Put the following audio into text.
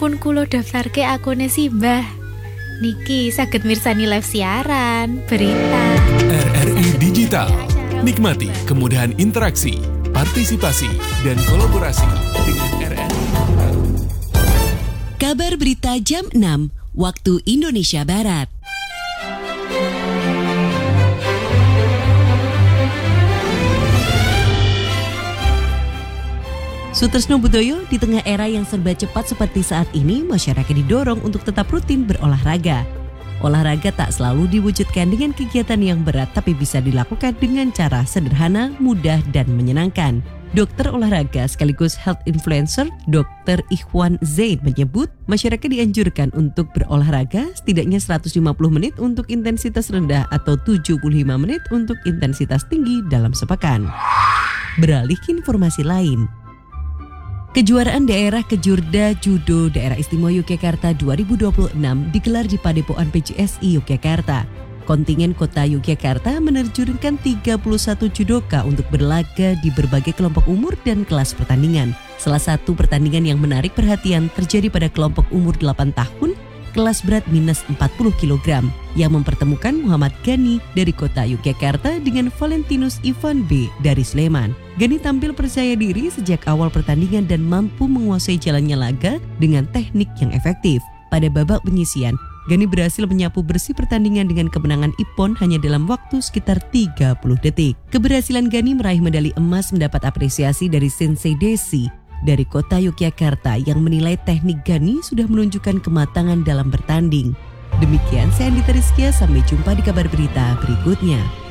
Sampun kulo daftarke akune Simbah. Niki saged mirsani live siaran, berita. RRI Digital. Nikmati kemudahan interaksi, partisipasi, dan kolaborasi dengan RRI. Kabar berita jam 6, waktu Indonesia Barat. Sutresno Budoyo, di tengah era yang serba cepat seperti saat ini, masyarakat didorong untuk tetap rutin berolahraga. Olahraga tak selalu diwujudkan dengan kegiatan yang berat, tapi bisa dilakukan dengan cara sederhana, mudah, dan menyenangkan. Dokter olahraga sekaligus health influencer, Dr. Ikhwan Zain menyebut, masyarakat dianjurkan untuk berolahraga setidaknya 150 menit untuk intensitas rendah atau 75 menit untuk intensitas tinggi dalam sepekan. Beralih ke informasi lain. Kejuaraan daerah Kejurda Judo Daerah Istimewa Yogyakarta 2026 digelar di Padepokan PJSI Yogyakarta. Kontingen Kota Yogyakarta menerjunkan 31 judoka untuk berlaga di berbagai kelompok umur dan kelas pertandingan. Salah satu pertandingan yang menarik perhatian terjadi pada kelompok umur 8 tahun, kelas berat minus 40 kg, yang mempertemukan Muhammad Gani dari Kota Yogyakarta dengan Valentinus Ivan B. dari Sleman. Gani tampil percaya diri sejak awal pertandingan dan mampu menguasai jalannya laga dengan teknik yang efektif. Pada babak penyisian, Gani berhasil menyapu bersih pertandingan dengan kemenangan ippon hanya dalam waktu sekitar 30 detik. Keberhasilan Gani meraih medali emas mendapat apresiasi dari Sensei Desi dari Kota Yogyakarta yang menilai teknik Gani sudah menunjukkan kematangan dalam bertanding. Demikian saya Andita Rizkia, sampai jumpa di kabar berita berikutnya.